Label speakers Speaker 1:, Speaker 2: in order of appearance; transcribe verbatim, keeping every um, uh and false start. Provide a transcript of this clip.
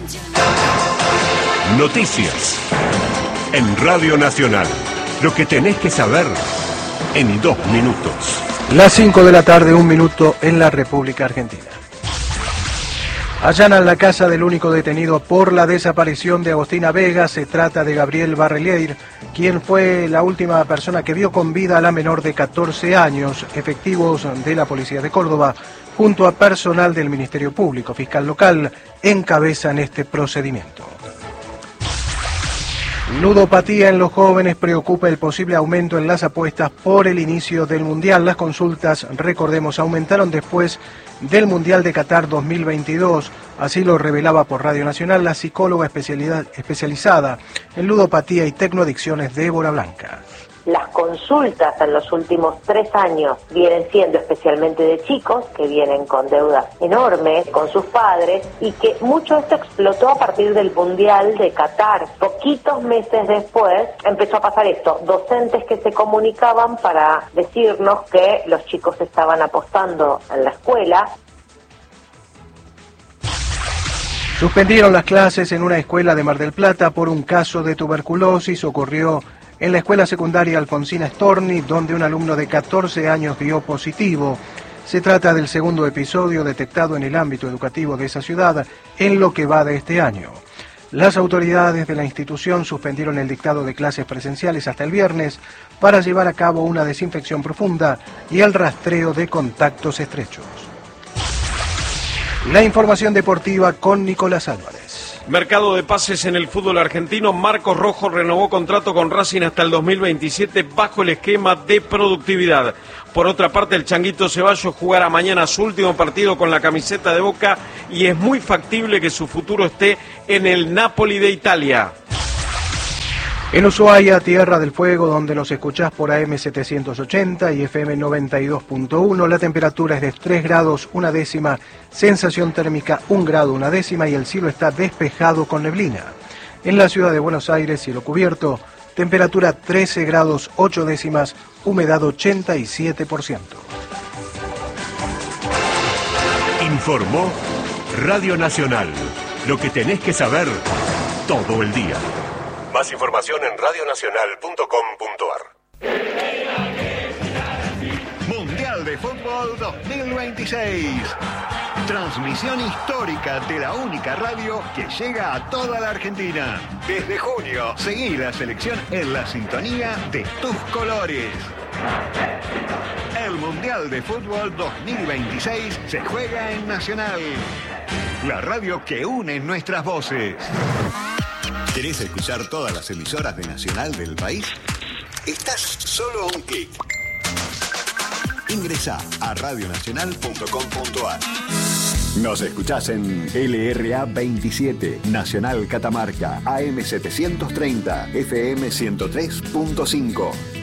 Speaker 1: Noticias en Radio Nacional. Lo que tenés que saber en dos minutos.
Speaker 2: Las cinco de la tarde, un minuto en la República Argentina. Allanan la casa del único detenido por la desaparición de Agostina Vega. Se trata de Gabriel Barrelier, quien fue la última persona que vio con vida a la menor de catorce años. Efectivos de la Policía de Córdoba, junto a personal del Ministerio Público, fiscal local, encabezan este procedimiento. Ludopatía en los jóvenes. Preocupa el posible aumento en las apuestas por el inicio del Mundial. Las consultas, recordemos, aumentaron después del Mundial de Qatar dos mil veintidós. Así lo revelaba por Radio Nacional la psicóloga especializada en ludopatía y tecnoadicciones Débora Blanca.
Speaker 3: Las consultas en los últimos tres años vienen siendo especialmente de chicos que vienen con deudas enormes con sus padres y que mucho de esto explotó a partir del Mundial de Qatar. Poquitos meses después empezó a pasar esto, docentes que se comunicaban para decirnos que los chicos estaban apostando en la escuela.
Speaker 2: Suspendieron las clases en una escuela de Mar del Plata por un caso de tuberculosis. Ocurrió en la escuela secundaria Alfonsina Storni, donde un alumno de catorce años dio positivo. Se trata del segundo episodio detectado en el ámbito educativo de esa ciudad en lo que va de este año. Las autoridades de la institución suspendieron el dictado de clases presenciales hasta el viernes para llevar a cabo una desinfección profunda y el rastreo de contactos estrechos. La información deportiva con Nicolás Álvarez.
Speaker 4: Mercado de pases en el fútbol argentino. Marcos Rojo renovó contrato con Racing hasta el dos mil veintisiete bajo el esquema de productividad. Por otra parte, el Changuito Ceballos jugará mañana su último partido con la camiseta de Boca y es muy factible que su futuro esté en el Napoli de Italia.
Speaker 2: En Ushuaia, Tierra del Fuego, donde nos escuchás por A M setecientos ochenta y F M noventa y dos punto uno, la temperatura es de tres grados una décima, sensación térmica un grado una décima y el cielo está despejado con neblina. En la ciudad de Buenos Aires, cielo cubierto, temperatura trece grados ocho décimas, humedad ochenta y siete por ciento.
Speaker 1: Informó Radio Nacional. Lo que tenés que saber todo el día. Más información en radio nacional punto com punto a r.
Speaker 5: Mundial de Fútbol dos mil veintiséis. Transmisión histórica de la única radio que llega a toda la Argentina. Desde junio, seguí la selección en la sintonía de tus colores. El Mundial de Fútbol dos mil veintiséis se juega en Nacional, la radio que une nuestras voces.
Speaker 6: ¿Querés escuchar todas las emisoras de Nacional del país? Estás solo a un clic. Ingresá a radio nacional punto com punto a r. Nos escuchás en L R A veintisiete, Nacional Catamarca, A M setecientos treinta, F M ciento tres punto cinco.